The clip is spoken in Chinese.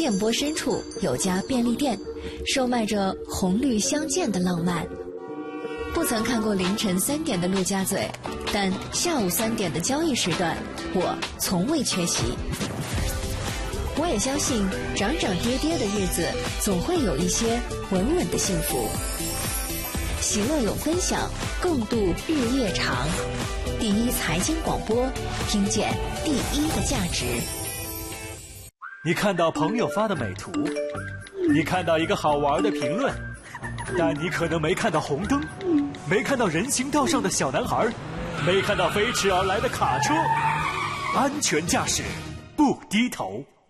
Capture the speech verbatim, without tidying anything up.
电波深处有家便利店，售卖着红绿相间的浪漫。不曾看过凌晨三点的陆家嘴，但下午三点的交易时段，我从未缺席。我也相信，涨涨跌跌的日子，总会有一些稳稳的幸福。喜乐有分享，共度日夜长。第一财经广播，听见第一的价值。 你看到朋友发的美图，你看到一个好玩的评论，但你可能没看到红灯，没看到人行道上的小男孩，没看到飞驰而来的卡车。安全驾驶，不低头。